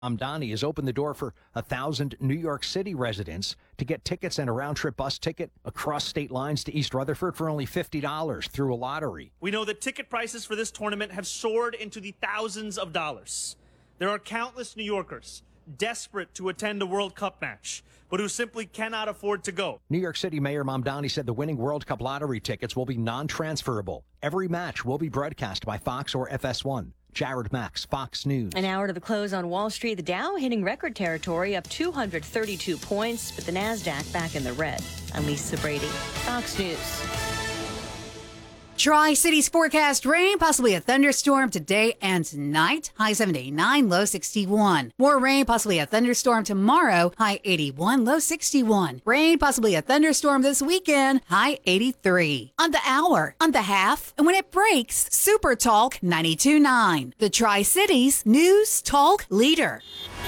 Mamdani has opened the door for 1,000 New York City residents to get tickets and a round-trip bus ticket across state lines to East Rutherford for only $50 through a lottery. We know that ticket prices for this tournament have soared into the thousands of dollars. There are countless New Yorkers desperate to attend a World Cup match, but who simply cannot afford to go. New York City Mayor Mamdani said the winning World Cup lottery tickets will be non-transferable. Every match will be broadcast by Fox or FS1. Jared Max, Fox News. An hour to the close on Wall Street. The Dow hitting record territory, up 232 points, but the NASDAQ back in the red. I'm Lisa Brady, Fox News. Tri-Cities forecast rain, possibly a thunderstorm today and tonight. High 79, low 61. More rain, possibly a thunderstorm tomorrow. High 81, low 61. Rain, possibly a thunderstorm this weekend. High 83. On the hour, on the half, and when it breaks, Super Talk 92.9. The Tri-Cities News Talk Leader.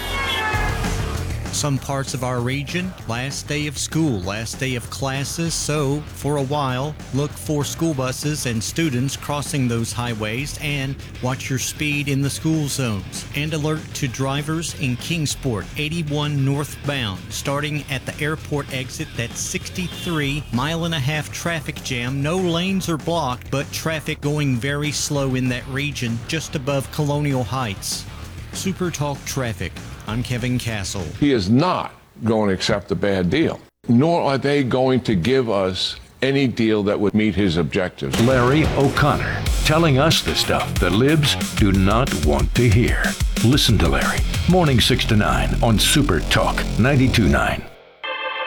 Some parts of our region, last day of school, last day of classes, so for a while, look for school buses and students crossing those highways and watch your speed in the school zones. And alert to drivers in Kingsport, 81 northbound, starting at the airport exit, that's 63 mile-and-a-half traffic jam. No lanes are blocked, but traffic going very slow in that region, just above Colonial Heights. Super Talk Traffic. I'm Kevin Castle. He is not going to accept a bad deal, nor are they going to give us any deal that would meet his objectives. Larry O'Connor, telling us the stuff the libs do not want to hear. Listen to Larry, morning 6 to 9 on Super Talk 92.9.